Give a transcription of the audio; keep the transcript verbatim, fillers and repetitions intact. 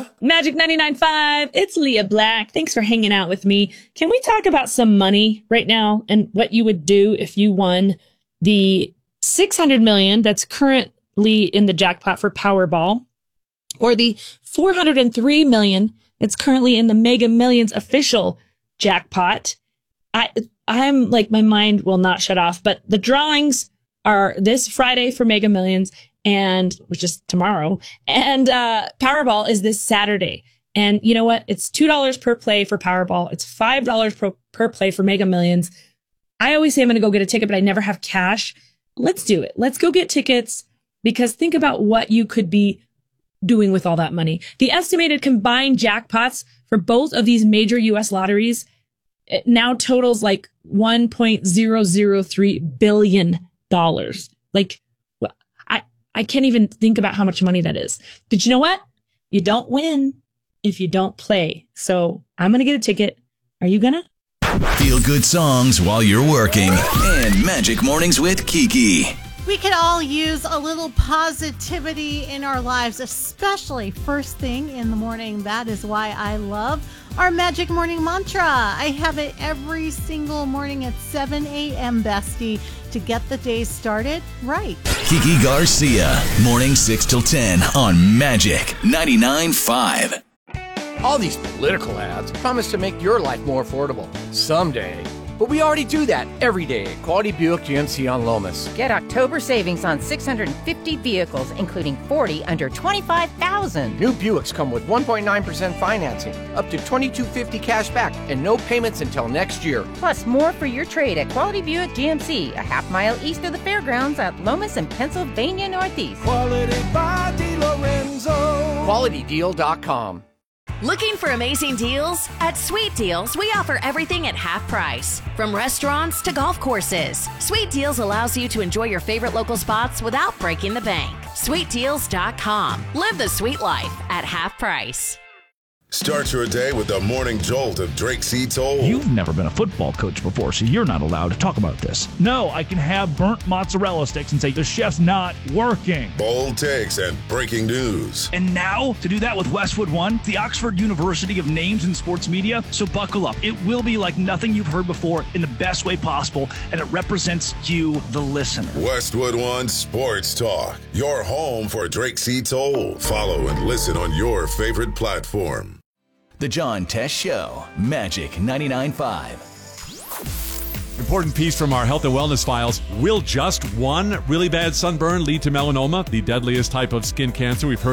Magic ninety-nine point five. It's Leah Black. Thanks for hanging out with me. Can we talk about some money right now and what you would do if you won the six hundred million dollars that's currently in the jackpot for Powerball, or the four hundred three million dollars that's currently in the Mega Millions official jackpot? I, I'm like, my mind will not shut off, but the drawings are this Friday for Mega Millions, and which is tomorrow, and uh, Powerball is this Saturday. And you know what? It's two dollars per play for Powerball. It's five dollars per, per play for Mega Millions. I always say I'm going to go get a ticket, but I never have cash. Let's do it. Let's go get tickets, because think about what you could be doing with all that money. The estimated combined jackpots for both of these major U S lotteries, it now totals like one point zero zero three billion dollars. Like, I, I can't even think about how much money that is. But you know what? You don't win if you don't play. So I'm going to get a ticket. Are you going to? Feel good songs while you're working. And Magic Mornings with Kiki. We could all use a little positivity in our lives, especially first thing in the morning. That is why I love our Magic Morning Mantra. I have it every single morning at seven a.m., bestie, to get the day started right. Kiki Garcia, morning six till ten on Magic ninety-nine point five. All these political ads promise to make your life more affordable someday. But we already do that every day at Quality Buick G M C on Lomas. Get October savings on six hundred fifty vehicles, including forty under twenty-five thousand dollars. New Buicks come with one point nine percent financing, up to twenty-two fifty cash back, and no payments until next year. Plus, more for your trade at Quality Buick G M C, a half mile east of the fairgrounds at Lomas and Pennsylvania Northeast. Quality by DeLorenzo. Quality Deal dot com. Looking for amazing deals? At Sweet Deals, we offer everything at half price. From restaurants to golf courses, Sweet Deals allows you to enjoy your favorite local spots without breaking the bank. Sweet Deals dot com. Live the sweet life at half price. Start your day with the morning jolt of Drake C. Toll. You've never been a football coach before, so you're not allowed to talk about this. No, I can have burnt mozzarella sticks and say the chef's not working. Bold takes and breaking news. And now, to do that with Westwood One, the Oxford University of names in sports media. So buckle up. It will be like nothing you've heard before in the best way possible, and it represents you, the listener. Westwood One Sports Talk, your home for Drake C. Toll. Follow and listen on your favorite platform. The John Test Show, Magic ninety-nine point five. Important piece from our health and wellness files. Will just one really bad sunburn lead to melanoma, the deadliest type of skin cancer we've heard